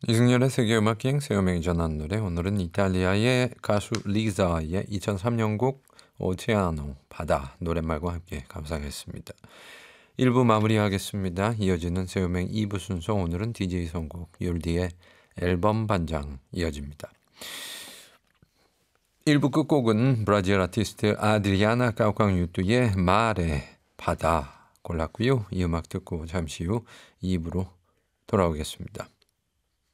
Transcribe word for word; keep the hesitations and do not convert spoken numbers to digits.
이승열의 세계음악여행 새음악이 전한 노래. 오늘은 이탈리아의 가수 리자의 이천삼 년 곡 오체아노 바다 노랫말과 함께 감상했습니다. 일 부 마무리하겠습니다. 이어지는 새음악 이 부 순서, 오늘은 디제이 선곡 율디의 앨범 반장 이어집니다. 일 부 끝곡은 브라질 아티스트 아드리아나 까우깡유뚜의 말의 바다 골랐고요. 이 음악 듣고 잠시 후 이 부로 돌아오겠습니다.